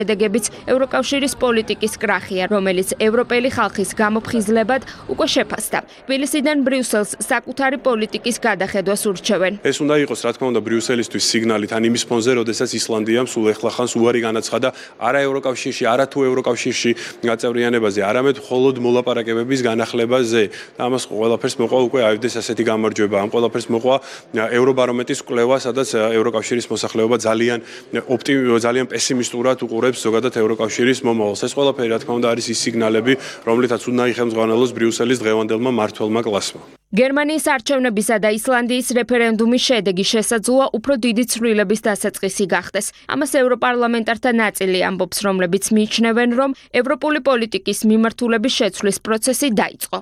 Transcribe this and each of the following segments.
შედეგებიც ევროკავშირის პოლიტიკის კრახია, რომელიც ევროპელი ხალხის გამოფხიზლებად უკვე შეფასდა. თბილისიდან ბრიუსელს საკუთარი პოლიტიკის გადახედვას ურჩევენ. ეს უნდა იყოს, რა თქმა უნდა, ბრიუსელისთვის სიგნალით, ან იმის ფონზე, როდესაც ისლანდიამ სულ ეხლახანს უარი განაცხადა არა ევროკავშირში, არა თუ ევროკავშირში გაწევრიანებაზე, არამედ მხოლოდ მოლაპარაკებების განახლებაზე. ამას ყველაფერს მოყვა უკვე AfD-ს ასეთი გამარჯვება. ამ ყველაფერს მოყვა ევრობარომეტრის კვლევა, სადაც ევროკავშირის მოსახლეობა ძალიან პესიმისტურად უყურებს ზოგადად ევროკავშირის მომავალს. ეს ყველაფერი, რა თქმა უნდა, არის ის სიგნალები, რომლითაც უნდა იხელმძღვანელოს ბრიუსელის დღევანდელმა მმართველმა კლასმა. გერმანიის არჩევნებისა და ისლანდიის რეფერენდუმის შედეგი შესაძლოა უფრო დიდი ცვლილების დასაწყისი გახდეს. ამას ევროპარლამენტართა ნაწილი ამბობს, რომლებიც მიიჩნევენ, რომ ევროპული პოლიტიკის მიმართულების შეცვლის პროცესი დაიწყო.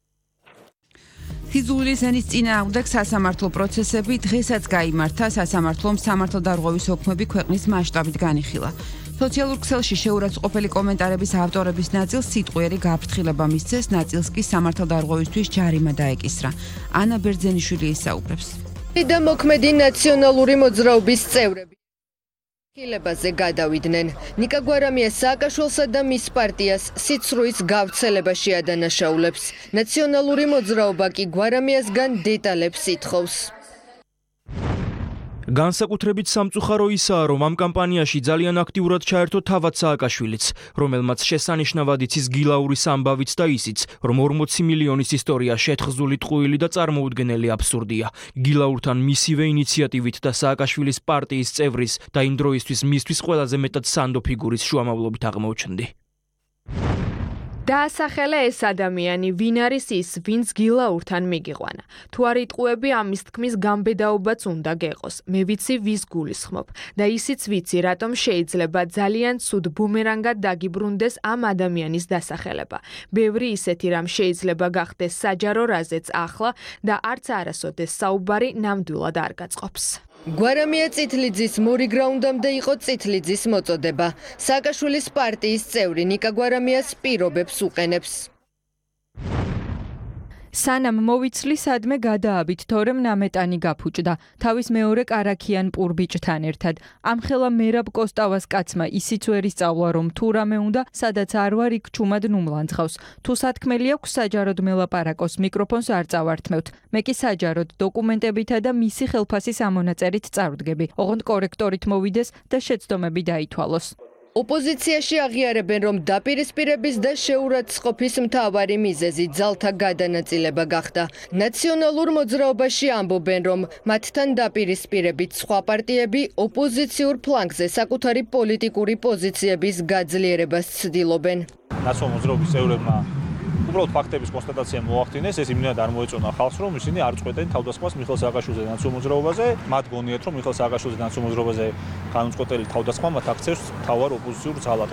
თიძულის ენის წინააღმდეგ სასამართლო პროცესები დღესაც გაიმართა, სასამართლომ სამართალდარღვევის ოქმები ქვეყნის მასშტაბით განიხილა. სოციალურ ქსელში შეურაცხყოფელი კომენტარების ავტორების ნაწილს სიტყვიერი გაფრთხილება მისცეს, ნაწილს კი სამართალდარღვევისთვის ჯარიმა დაეკისრა. ანა ბერძენიშვილი ისაუბრებს. და მოქმედი ნაციონალური მოძრაობის წევრები ხილებაზე გადავიდნენ. ნიკა გვარამია სააკაშვილსა და მის პარტიას სიცრუის გავრცელებაში ადანაშაულებს. ნაციონალური მოძრაობა კი გვარამიასგან დეტალებს ითხოვს. განსაკუთრებით სამწუხარო ისაა, რომ ამ კამპანიაში ძალიან აქტიურად ჩაერთო თავად სააკაშვილიც, რომელმაც შესანიშნავად იცის გილაურის ამბავიც და ისიც, რომ 40 მილიონის ისტორია შეთხზული ტყუილი და წარმოუდგენელი აბსურდია. გილაურთან მისივე ინიციატივით და სააკაშვილის პარტიის წევრის და იმ დროისთვის მისთვის ყველაზე მეტად სანდო ფიგურის შუამავლობით აღმოჩნდი. დაასახელა ეს ადამიანი, ვინ არის ის, ვინც გილაურთან მიგიყვანა. თუ არ იტყუები, ამის თქმის გამბედაობაც უნდა გეყოს. მე ვიცი, ვის გულისხმობ და ისიც ვიცი, რატომ შეიძლება ძალიან ცუდ ბუმერანგად დაგიბრუნდეს ამ ადამიანის დასახელება. ბევრი ისეთი რამ შეიძლება გახდეს საჯარო, რაზეც ახლა და არც არასოდეს საუბარი ნამდვილად არ გაწყობს. გვარამია წითლიძის მორიგრაუნდამდე იყო წითლიძის მოწოდება. სააკაშვილის პარტიის წევრი ნიკა გვარამიას პირობებს უყენებს. სანამ მოვიცლი სადმე გადააბით, თორემ ნამეტანი გაფუჭდა. თავის მეორე კარაქიან პურბიჭთან ერთად. ამხელა მერაბ კოსტავას კაცმა ისიც ვერ ისწავლა, რომ თუ რამე უნდა, სადაც არ ვარ, იქ ჩუმად ნუმლანძღავს. თუ სათქმელი აქვს საჯაროდ მელაპარაკოს, მიკროფონს არ წავართმევთ. მე კი საჯაროდ დოკუმენტებითა და მისი ხელფასის ამონაწერით წარვდგები. ოღონდ კორექტორით მოვიდეს და შეცდომები დაითვალოს. ოპოზიციაში აღიარებენ, რომ დაპირისპირების და შეურაცხყოფის მთავარი მიზეზი ძალთა გადანაწილება გახდა. ნაციონალურ მოძრაობაში ამბობენ, რომ მათთან დაპირისპირებით სხვა პარტიები ოპოზიციურ ფლანგზე საკუთარი პოლიტიკური პოზიციების გაძლიერებას ცდილობენ. ნაციონალური მოძრაობის წევრებმა უბრალოდ ფაქტების კონსტატაცია მოახდინეს, ეს იმდენად არ მოეწონა ხალხს, რომ ისინი არ წყვეტენ თავდასხმას მიხეილ სააკაშვილზე და ნაციონალურ მოძრაობაზე. მათ გონიათ, რომ მიხეილ სააკაშვილზე და ნაციონალურ მოძრაობაზე განუწყვეტელი თავდასხმა მათ აქცევს მთავარ ოპოზიციურ ძალად.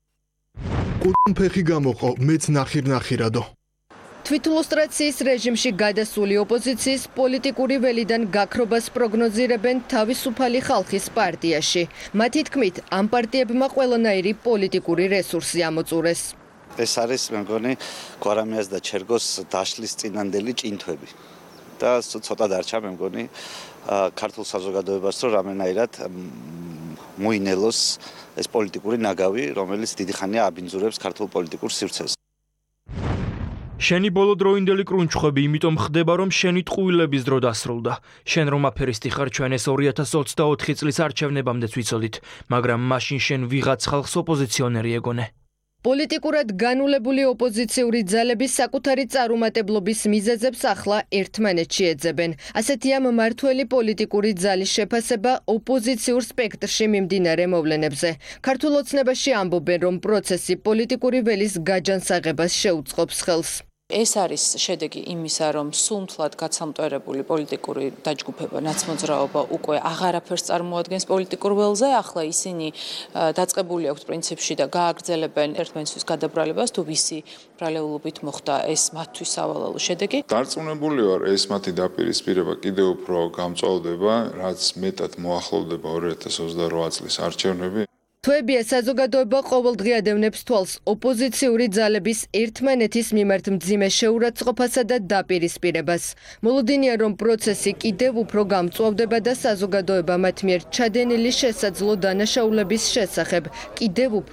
კუთხფეხი გამოყო, მეც ნახირადო. თვითილუსტრაციის რეჟიმში გადასული ოპოზიციის პოლიტიკური ველიდან გაქრობას პროგნოზირებენ თავისუფალი ხალხის პარტიაში. მათი თქმით, ამ პარტიებმა ყველანაირი პოლიტიკური რესურსი ამოწურეს. ეს არის მე მგონი გვარამიას და ჩერგოს დაშლის წინანდელი ჭინთვები და ცოტა დარჩა მე მგონი ქართულ საზოგადოებას რომ რამენაირად მოინელოს ეს პოლიტიკური ნაგავი, რომელიც დიდი ხანია აბინძურებს ქართულ პოლიტიკურ სივრცეს. შენი ბოლო დროინდელი კრუნჩხვები იმიტომ ხდება, რომ შენი ტყუილების დრო დასრულდა. შენ რომ აფერისტი ხარ, ჩვენ ეს 2024 წლის არჩევნებამდეც ვიცოდით, მაგრამ მაშინ შენ ვიღაც ხალხს ოპოზიციონერი ეგონე. პოლიტიკურად განულებული ოპოზიციური ძალები საკუთარი წარუმატებლობის მიზეზებს ახლა ერთმანეთში ეძებენ. ასეთია მმართველი პოლიტიკური ძალის შეფასება ოპოზიციურ სპექტრში მიმდინარე მოვლენებზე. ქართულ ოცნებაში ამბობენ, რომ პროცესი პოლიტიკური ველის გაჯანსაღებას შეუწყობს ხელს. ეს არის შედეგი იმისა, რომ სულთლად გაცამტვერებული პოლიტიკური დაჯგუფება ნაცმოძრაობა უკვე აღარაფერს წარმოადგენს პოლიტიკურ ველზე, ახლა ისინი დაწყებული აქვთ პრინციპში და გააგრძელებენ ერთმანეთის გადაბრალებას, თუ ვისი ბრალეულობით მოხდა ეს მათთვის სავალალო შედეგი. დარწმუნებული ვარ, ეს მათი დაპირისპირება კიდევ უფრო გამწვავდება, რაც მეტად მოახლოვდება 2028 წლის არჩევნები. თვეებია საზოგადოება ყოველდღე ადევნებს თვალს ოპოზიციური ძალების ერთმანეთის მიმართ მძიმე შეურაცხყოფასა და დაპირისპირებას. მოლოდინია, რომ პროცესი კიდევ უფრო გამწვავდება და საზოგადოება მათ მიერ ჩადენილი შესაძლო დანაშაულების შესახებ კიდევ